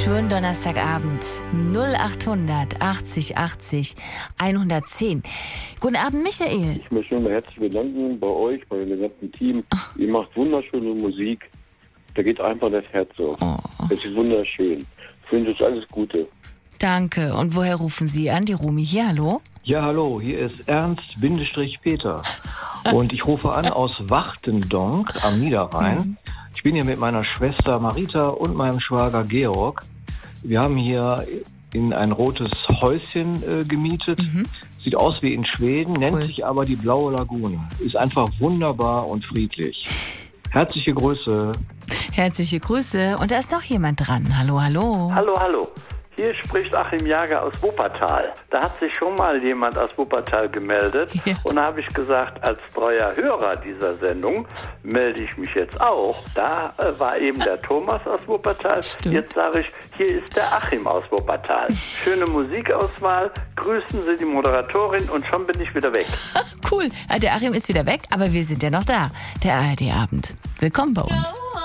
Schönen Donnerstagabend. 0800 80 80 110. Guten Abend, Michael. Ich möchte mich herzlich bedanken bei euch, bei dem gesamten Team. Ihr macht wunderschöne Musik. Da geht einfach das Herz auf. Das ist wunderschön. Ich wünsche euch alles Gute. Danke. Und woher rufen Sie an? Die Rumi hier, hallo? Ja, hallo, hier ist Ernst-Peter. Und ich rufe an aus Wachtendonk am Niederrhein. Ich bin hier mit meiner Schwester Marita und meinem Schwager Georg. Wir haben hier in ein rotes Häuschen gemietet. Sieht aus wie in Schweden, nennt sich aber die Blaue Lagune. Ist einfach wunderbar und friedlich. Herzliche Grüße. Herzliche Grüße. Und da ist noch jemand dran. Hallo, hallo. Hallo, hallo. Hier spricht Achim Jager aus Wuppertal. Da hat sich schon mal jemand aus Wuppertal gemeldet. Ja. Und da habe ich gesagt, als treuer Hörer dieser Sendung melde ich mich jetzt auch. Da war eben der Thomas aus Wuppertal. Stimmt. Jetzt sage ich, hier ist der Achim aus Wuppertal. Schöne Musikauswahl. Grüßen Sie die Moderatorin und schon bin ich wieder weg. Cool. Der Achim ist wieder weg, aber wir sind ja noch da. Der ARD-Abend. Willkommen bei uns.